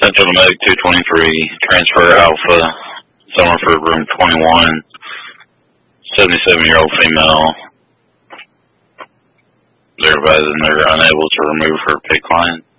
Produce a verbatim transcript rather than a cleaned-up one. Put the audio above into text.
Central to Medic two twenty-three, transfer Alpha, Summerford, room twenty-one, seventy-seven-year-old female. They're advising they're unable to remove her PICC line.